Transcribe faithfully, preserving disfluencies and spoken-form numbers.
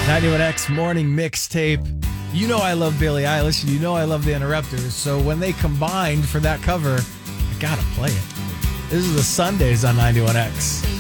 ninety-one X morning mixtape. You know I love Billie Eilish, and you know I love the Interrupters. So when they combined for that cover, I gotta play it. This is the Sundays on ninety-one X.